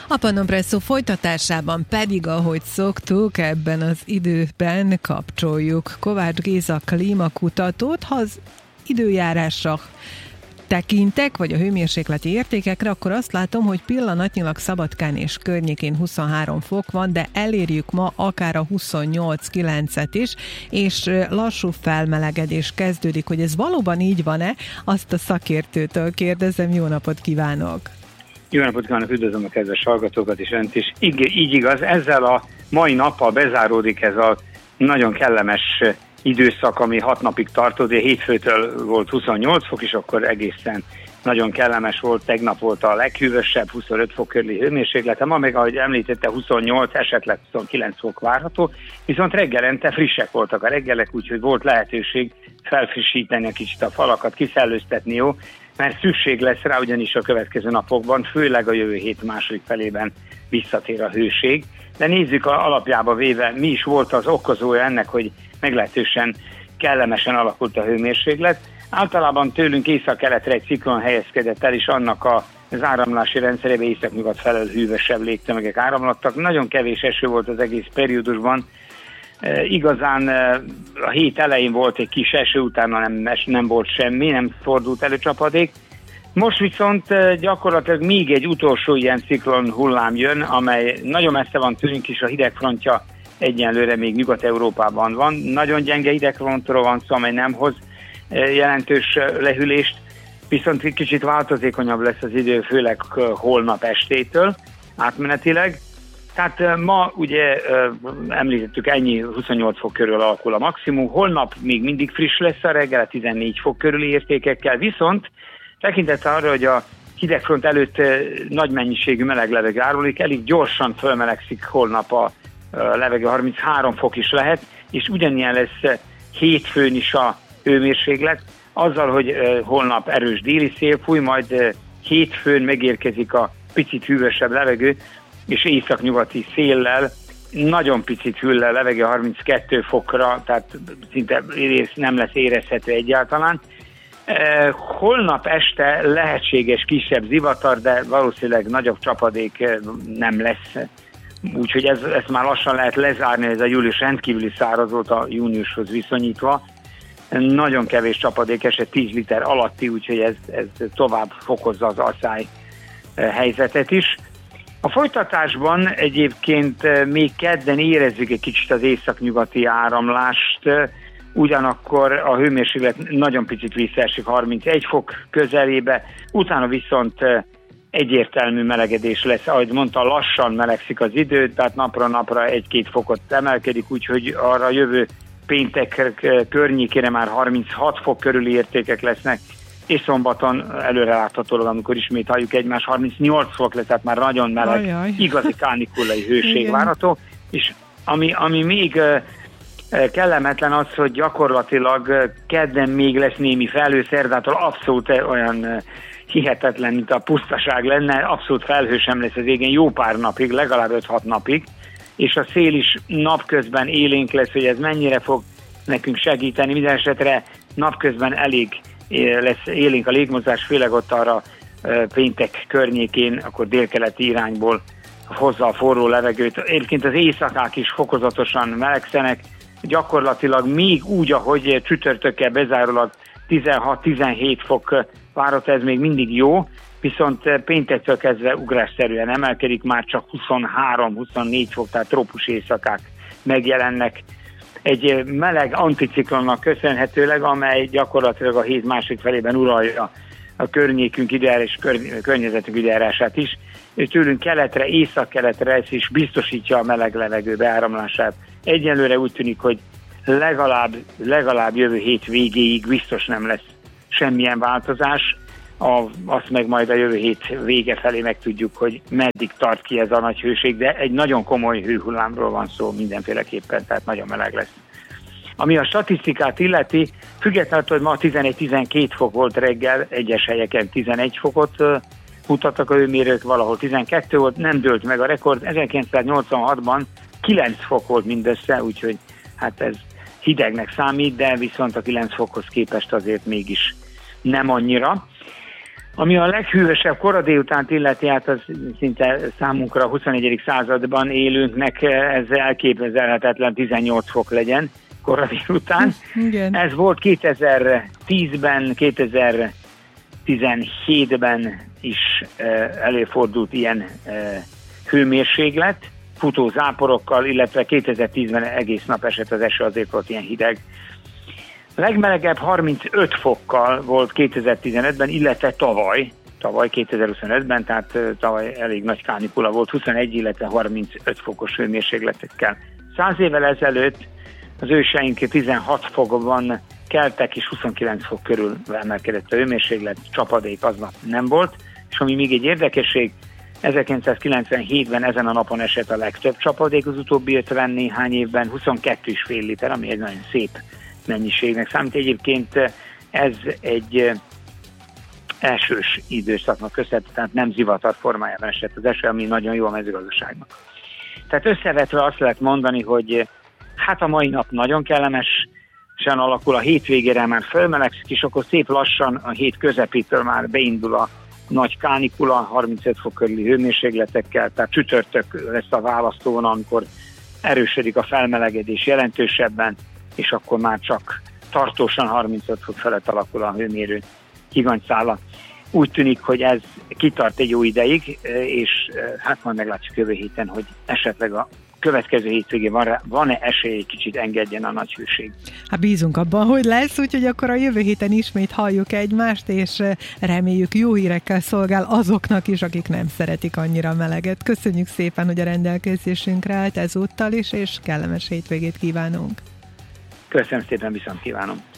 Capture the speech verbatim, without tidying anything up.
A Pannonpresszó folytatásában pedig, ahogy szoktuk, ebben az időben kapcsoljuk Kovács Géza klímakutatót. Ha az időjárásra tekintek, vagy a hőmérsékleti értékekre, akkor azt látom, hogy pillanatnyilag Szabadkán és környékén huszonhárom fok van, de elérjük ma akár a huszonnyolc kilencet is, és lassú felmelegedés kezdődik. Hogy ez valóban így van-e, azt a szakértőtől kérdezem. Jó napot kívánok! Jó napot kívánok, üdvözlöm a kedves hallgatókat is, önt is. Így, így igaz, ezzel a mai nappal bezáródik ez a nagyon kellemes időszak, ami hat napig tartott, de hétfőtől volt huszonnyolc fok, és akkor egészen nagyon kellemes volt. Tegnap volt a leghűvösebb, huszonöt fok körüli hőmérséklete, ma meg, ahogy említette, huszonnyolc, esetleg huszonkilenc fok várható, viszont reggelente frissek voltak a reggelek, úgyhogy volt lehetőség felfrissíteni a kicsit a falakat, kiszellőztetni, jó, mert szükség lesz rá, ugyanis a következő napokban, főleg a jövő hét második felében visszatér a hőség. De nézzük a alapjába véve, mi is volt az okozója ennek, hogy meglehetősen kellemesen alakult a hőmérséklet. Általában tőlünk észak-keletre egy ciklon helyezkedett el, és annak a, az áramlási rendszerébe észak-nyugat felől hűvösebb légtömegek áramlattak. Nagyon kevés eső volt az egész periódusban. E, igazán e, a hét elején volt egy kis eső, utána nem, nem volt semmi, nem fordult elő csapadék. Most viszont e, gyakorlatilag még egy utolsó ilyen ciklon hullám jön, amely nagyon messze van tőlünk, és a hidegfrontja egyenlőre még Nyugat-Európában van. Nagyon gyenge hidegfrontról van szó, amely nem hoz jelentős lehűlést, viszont egy kicsit változékonyabb lesz az idő, főleg holnap estétől átmenetileg. Tehát ma ugye említettük, ennyi huszonnyolc fok körül alakul a maximum, holnap még mindig friss lesz a reggel, tizennégy fok körüli értékekkel, viszont tekintettel arra, hogy a hidegfront előtt nagy mennyiségű meleg levegő árulik, elég gyorsan fölmelegszik holnap a levegő, harminchárom fok is lehet, és ugyanilyen lesz hétfőn is a hőmérséklet, azzal, hogy holnap erős déli szél fúj, majd hétfőn megérkezik a picit hűvösebb levegő, és északnyugati széllel, nagyon picit hűl a levegő harminckettő fokra, tehát szinte nem lesz érezhető egyáltalán. Holnap este lehetséges kisebb zivatar, de valószínűleg nagyobb csapadék nem lesz. Úgyhogy ez, ezt már lassan lehet lezárni, ez a július rendkívüli száraz volt a júniushoz viszonyítva. Nagyon kevés csapadék esett, tíz liter alatti, úgyhogy ez, ez tovább fokozza az asszály helyzetet is. A folytatásban egyébként még kedden érezzük egy kicsit az északnyugati áramlást, ugyanakkor a hőmérséklet nagyon picit visszaesik harmincegy fok közelébe, utána viszont egyértelmű melegedés lesz, ahogy mondta, lassan melegszik az idő, tehát napra napra egy-két fokot emelkedik, úgyhogy arra jövő péntek környékére már harminchat fok körüli értékek lesznek, és szombaton előreláthatólag, amikor ismét halljuk egymást, harmincnyolc fok lesz, tehát már nagyon meleg, Ajaj. igazi kánikulai hőség Igen. várható, és ami, ami még kellemetlen az, hogy gyakorlatilag kedden még lesz némi felhő, szerdától abszolút olyan hihetetlen, mint a pusztaság lenne, abszolút felhő sem lesz az égén jó pár napig, legalább öt-hat napig, és a szél is napközben élénk lesz, hogy ez mennyire fog nekünk segíteni. Minden esetre napközben elég lesz élénk a légmozgás, főleg ott arra péntek környékén, akkor délkeleti irányból hozza a forró levegőt. Egyébként az éjszakák is fokozatosan melegszenek, gyakorlatilag még úgy, ahogy csütörtökkel bezárólag tizenhat-tizenhét fok várható, ez még mindig jó, viszont péntektől kezdve ugrásszerűen emelkedik, már csak huszonhárom-huszonnégy fok, tehát trópusi éjszakák megjelennek. Egy meleg anticiklonnak köszönhetőleg, amely gyakorlatilag a hét másik felében uralja a környékünk időjárás és kör- környezetünk időjárását is, és tőlünk keletre, észak-keletre ez is biztosítja a meleg levegő beáramlását. Egyelőre úgy tűnik, hogy legalább, legalább jövő hét végéig biztos nem lesz semmilyen változás, a, azt meg majd a jövő hét vége felé megtudjuk, hogy meddig tart ki ez a nagy hőség, de egy nagyon komoly hőhullámról van szó mindenféleképpen, tehát nagyon meleg lesz. Ami a statisztikát illeti, függetlenül, hogy ma tizenegy-tizenkét fok volt reggel, egyes helyeken tizenegy fokot mutattak a hőmérők, valahol tizenkettő volt, nem dőlt meg a rekord, ezerkilencszáznyolcvanhatban kilenc fok volt mindössze, úgyhogy hát ez hidegnek számít, de viszont a kilenc fokhoz képest azért mégis nem annyira. Ami a leghűvösebb kora délutánt illeti, hát az szinte számunkra a huszonegyedik században élőnknek ez elképzelhetetlen tizennyolc fok legyen kora délután. Igen. Ez volt kétezer-tízben, kétezer-tizenhétben is előfordult ilyen hőmérséklet, futó záporokkal, illetve kétezer-tízben egész nap esett az eső, azért volt ilyen hideg. A legmelegebb harmincöt fokkal volt kétezer-tizenötben, illetve tavaly, tavaly kétezer-huszonötben, tehát tavaly elég nagy kánikula volt, huszonegy, illetve harmincöt fokos hőmérsékletekkel. Száz évvel ezelőtt az őseink tizenhat fokban keltek, és huszonkilenc fok körül emelkedett a hőmérséklet, csapadék aznap nem volt, és ami még egy érdekesség, ezerkilencszázkilencvenhétben ezen a napon esett a legtöbb csapadék az utóbbi ötven néhány évben, huszonkettő egész öt liter, ami egy nagyon szép mennyiségnek számít. Egyébként ez egy elsős időszaknak köszönhető, tehát nem zivatar formájában esett az eső, ami nagyon jó a mezőgazdaságnak. Tehát összevetve azt lehet mondani, hogy hát a mai nap nagyon kellemesen alakul, a hétvégére már fölmelegszik, és akkor szép lassan a hét közepétől már beindul a nagy kánikula, harmincöt fok körüli hőmérsékletekkel, tehát csütörtök lesz a választóvonal, amikor erősödik a felmelegedés jelentősebben, és akkor már csak tartósan harmincöt fok felett alakul a hőmérő higanyszála. Úgy tűnik, hogy ez kitart egy jó ideig, és hát majd meglátjuk jövő héten, hogy esetleg a következő hétvégén van, van-e esély, egy kicsit engedjen a nagy hőség. Hát bízunk abban, hogy lesz, úgyhogy akkor a jövő héten ismét halljuk egymást, és reméljük jó hírekkel szolgál azoknak is, akik nem szeretik annyira meleget. Köszönjük szépen, hogy a rendelkezésünkre állt ezúttal is, és kellemes hétvégét kívánunk. Köszönöm szépen, viszont kívánom.